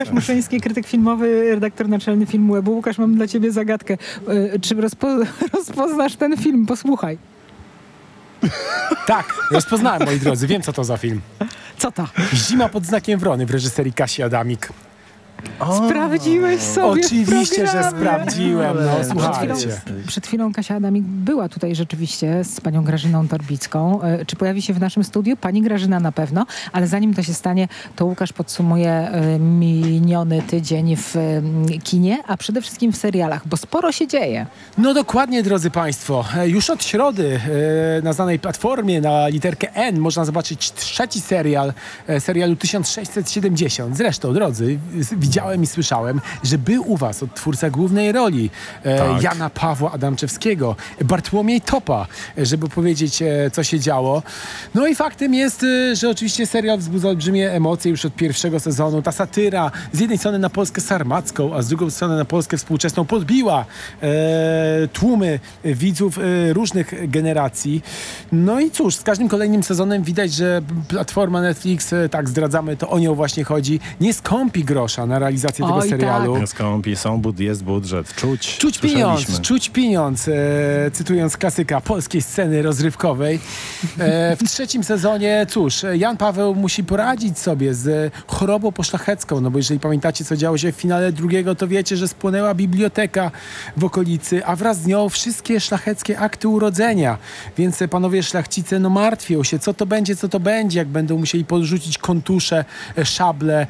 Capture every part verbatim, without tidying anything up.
Łukasz Muszyński, krytyk filmowy, redaktor naczelny Filmu Webu. Łukasz, mam dla ciebie zagadkę. Y, Czy rozpo- rozpoznasz ten film? Posłuchaj. Tak, rozpoznałem, moi drodzy, wiem co to za film. Co to? Zima pod znakiem wrony w reżyserii Kasi Adamik. Sprawdziłeś sobie Oczywiście, w że programie. sprawdziłem, no Przed chwilą, słuchajcie. przed chwilą Kasia Adamik była tutaj rzeczywiście z panią Grażyną Torbicką. E, Czy pojawi się w naszym studiu? Pani Grażyna na pewno, ale zanim to się stanie, to Łukasz podsumuje e, miniony tydzień w e, kinie, a przede wszystkim w serialach, bo sporo się dzieje. No dokładnie, drodzy Państwo. E, Już od środy e, na znanej platformie na literkę N można zobaczyć trzeci serial, e, serialu tysiąc sześćset siedemdziesiąt. Zresztą, drodzy, w- widziałem i słyszałem, że był u was od twórca głównej roli e, Tak. Jana Pawła Adamczewskiego, Bartłomiej Topa, e, żeby powiedzieć, e, co się działo. No i faktem jest, e, że oczywiście serial wzbudza olbrzymie emocje już od pierwszego sezonu. Ta satyra z jednej strony na Polskę sarmacką, a z drugiej strony na Polskę współczesną podbiła e, tłumy widzów e, różnych generacji. No i cóż, z każdym kolejnym sezonem widać, że platforma Netflix, e, tak zdradzamy, to o nią właśnie chodzi, nie skąpi grosza na realizację tego Oj, serialu. tak. Skąpi, są, bud, jest budżet. Czuć, Czuć słyszeliśmy. pieniądz, czuć pieniądz, e, cytując klasyka polskiej sceny rozrywkowej. E, w trzecim sezonie, cóż, Jan Paweł musi poradzić sobie z chorobą poszlachecką, no bo jeżeli pamiętacie, co działo się w finale drugiego, to wiecie, że spłonęła biblioteka w okolicy, a wraz z nią wszystkie szlacheckie akty urodzenia. Więc e, panowie szlachcice, no martwią się, co to będzie, co to będzie, jak będą musieli podrzucić kontusze, e, szable,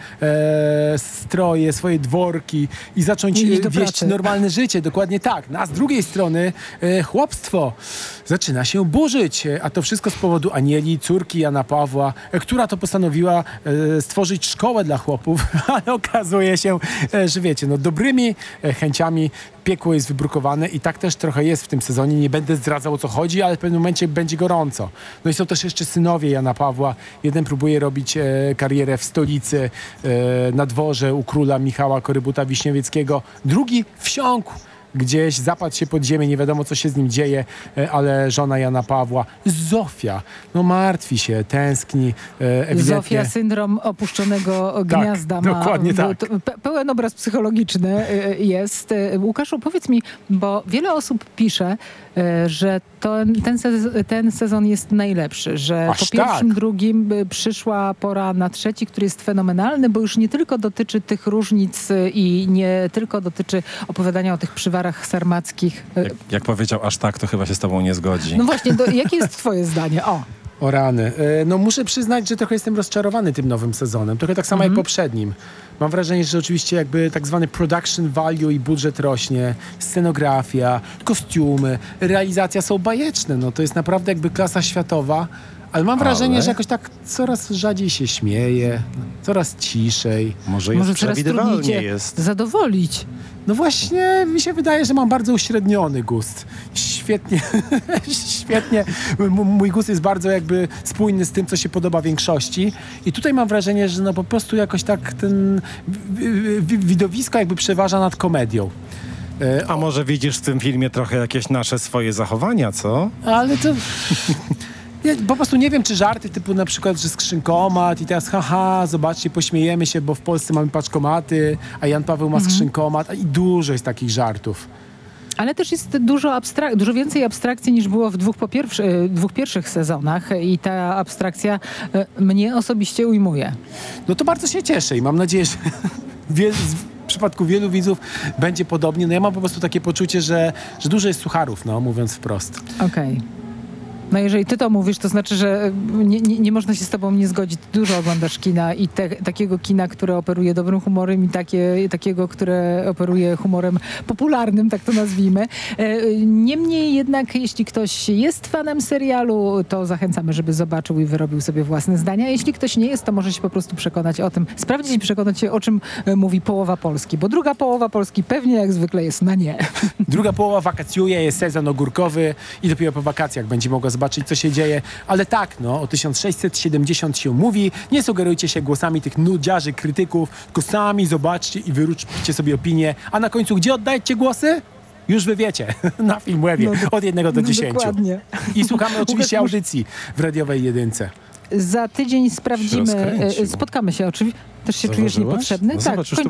e, stroje, swoje dworki i zacząć I iść e, do wieść pracy. normalne życie. Dokładnie tak. No, a z drugiej strony e, chłopstwo zaczyna się burzyć, e, a to wszystko z powodu Anieli, córki Jana Pawła, e, która to postanowiła e, stworzyć szkołę dla chłopów, ale okazuje się, e, że wiecie, no dobrymi e, chęciami piekło jest wybrukowane i tak też trochę jest w tym sezonie. Nie będę zdradzał, o co chodzi, ale w pewnym momencie będzie gorąco. No i są też jeszcze synowie Jana Pawła. Jeden próbuje robić e, karierę w stolicy, e, na dworze u króla Michała Korybuta-Wiśniowieckiego. Drugi wsiąkł gdzieś, zapadł się pod ziemię, nie wiadomo, co się z nim dzieje, e, ale żona Jana Pawła, Zofia, no martwi się, tęskni, e, ewidentnie. Zofia, syndrom opuszczonego gniazda ma. dokładnie tak. to pe- Pełen obraz psychologiczny y, jest. Y, Łukaszu, powiedz mi, bo wiele osób pisze, y, że to, ten, sez- ten sezon jest najlepszy, że Aż po pierwszym, tak? drugim y, przyszła pora na trzeci, który jest fenomenalny, bo już nie tylko dotyczy tych różnic y, i nie tylko dotyczy opowiadania o tych przywarach sarmackich. Y, Jak, jak powiedział aż tak, to chyba się z tobą nie zgodzi. No właśnie, do, jakie jest twoje zdanie? O, O rany. E, No muszę przyznać, że trochę jestem rozczarowany tym nowym sezonem. Trochę tak samo jak poprzednim. Mam wrażenie, że oczywiście jakby tak zwany production value i budżet rośnie, scenografia, kostiumy, realizacja są bajeczne. No to jest naprawdę jakby klasa światowa. Ale mam wrażenie, Ale? że jakoś tak coraz rzadziej się śmieje, coraz ciszej. Może jest może coraz trudniej przewidywalnie cię jest. zadowolić. No właśnie, mi się wydaje, że mam bardzo uśredniony gust. Świetnie, świetnie. M- mój gust jest bardzo jakby spójny z tym, co się podoba większości. I tutaj mam wrażenie, że no po prostu jakoś tak ten wi- wi- widowisko jakby przeważa nad komedią. E, A może widzisz w tym filmie trochę jakieś nasze swoje zachowania, co? Ale to... Ja po prostu nie wiem, czy żarty typu na przykład, że skrzynkomat i teraz haha, zobaczcie, pośmiejemy się, bo w Polsce mamy paczkomaty, a Jan Paweł ma skrzynkomat a i dużo jest takich żartów. Ale też jest dużo, abstrak- dużo więcej abstrakcji niż było w dwóch, po pierwszy- y, dwóch pierwszych sezonach i ta abstrakcja y, mnie osobiście ujmuje. No to bardzo się cieszę i mam nadzieję, że wie, w przypadku wielu widzów będzie podobnie. No ja mam po prostu takie poczucie, że, że dużo jest sucharów, no mówiąc wprost. Okej. No jeżeli ty to mówisz, to znaczy, że nie, nie, nie można się z tobą nie zgodzić. Dużo oglądasz kina i te, takiego kina, które operuje dobrym humorem i takie, takiego, które operuje humorem popularnym, tak to nazwijmy. E, Niemniej jednak, jeśli ktoś jest fanem serialu, to zachęcamy, żeby zobaczył i wyrobił sobie własne zdania. Jeśli ktoś nie jest, to może się po prostu przekonać o tym, sprawdzić i przekonać się, o czym e, mówi połowa Polski, bo druga połowa Polski pewnie jak zwykle jest na nie. Druga połowa wakacjuje, jest sezon ogórkowy i dopiero po wakacjach będzie mogła zobaczyć, co się dzieje. Ale tak, no, o tysiąc sześćset siedemdziesiąt się mówi. Nie sugerujcie się głosami tych nudziarzy, krytyków, tylko sami zobaczcie i wyróżcie sobie opinię. A na końcu gdzie oddajecie głosy? Już wy wiecie, na Filmwebie, No do- od jednego do no dziesięciu. dokładnie. I słuchamy oczywiście Łukasz, audycji w radiowej jedynce. Za tydzień sprawdzimy, rozkręcił. e, spotkamy się oczywiście. Też się czujesz Zauważyłaś? niepotrzebny? No tak, zobacz, już tu